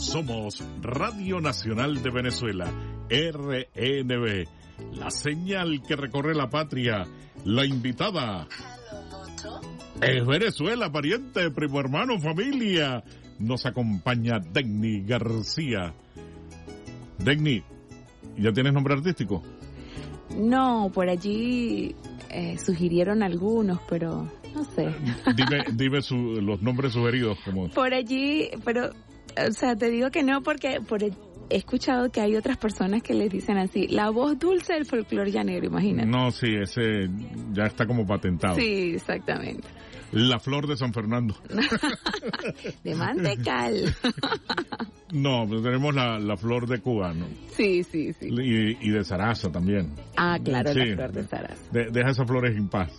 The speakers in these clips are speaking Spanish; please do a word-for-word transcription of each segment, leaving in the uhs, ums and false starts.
Somos Radio Nacional de Venezuela, R N V, la señal que recorre la patria. La invitada es Venezuela, pariente, primo hermano, familia. Nos acompaña Denny García. Denny, ¿ya tienes nombre artístico? No, por allí eh, sugirieron algunos, pero no sé. Dime, dime su, los nombres sugeridos. Como... Por allí, pero, o sea, te digo que no porque por, he escuchado que hay otras personas que les dicen así, la voz dulce del folclore llanero, imagínate. No, sí, ese ya está como patentado. Sí, exactamente. La flor de San Fernando. De Mantecal. No, tenemos la, la flor de Cuba, ¿no? Sí, sí, sí. Y, y de Zaraza también. Ah, claro, sí. La flor de Zaraza. De, deja esas flores en paz.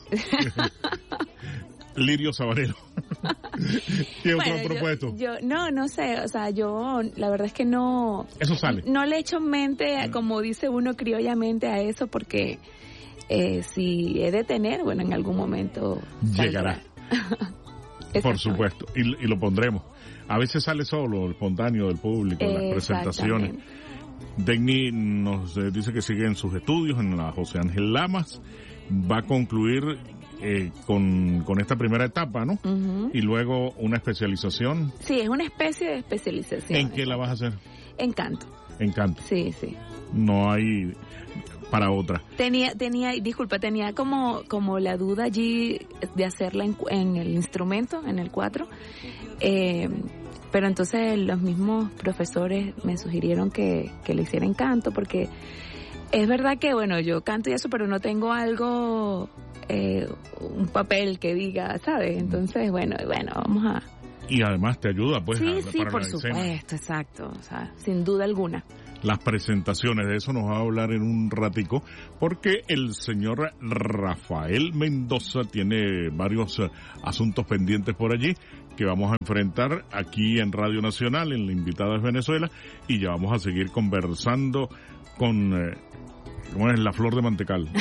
Lirio Sabanero. ¿Qué otro bueno, propuesto? Yo, yo, no, no sé, o sea, yo la verdad es que no... Eso sale. No le echo mente, como dice uno criollamente, a eso porque eh, si he de tener, bueno, en algún momento... Llegará. Por supuesto, y, y lo pondremos. A veces sale solo, espontáneo del público, las presentaciones. Denny nos eh, dice que sigue en sus estudios en la José Ángel Lamas. Va a concluir eh, con, con esta primera etapa, ¿no? Uh-huh. Y luego una especialización. Sí, es una especie de especialización. ¿En qué la vas a hacer? En canto. En canto. Sí, sí. No hay para otra. Tenía, tenía, disculpa, tenía como, como la duda allí de hacerla en, en el instrumento, en el cuatro, eh, pero entonces los mismos profesores me sugirieron que, que le hiciera en canto, porque es verdad que, bueno, yo canto y eso, pero no tengo algo, eh, un papel que diga, ¿sabes? Entonces, bueno, bueno, vamos a... Y además te ayuda, pues, sí, a, sí, para por la supuesto, escena. Exacto, o sea, sin duda alguna. Las presentaciones, de eso nos va a hablar en un ratico, porque el señor Rafael Mendoza tiene varios uh, asuntos pendientes por allí que vamos a enfrentar aquí en Radio Nacional, en La Invitada es Venezuela, y ya vamos a seguir conversando con... Uh, ¿Cómo es? La flor de Mantecal.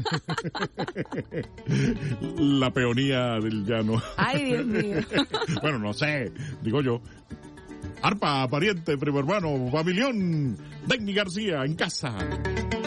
La peonía del llano. Ay, Dios mío. Bueno, no sé, digo yo. Arpa, pariente, primo hermano, familión, Denny García, en casa.